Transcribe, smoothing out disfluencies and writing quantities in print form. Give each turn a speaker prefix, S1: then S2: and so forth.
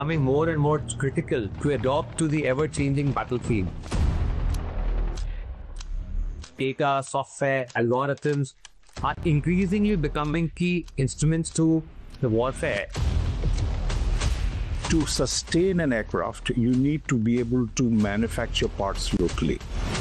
S1: becoming more and more critical to adopt to the ever-changing battlefield. Data, software, algorithms are increasingly becoming key instruments to the warfare.
S2: To sustain an aircraft, you need to be able to manufacture parts locally.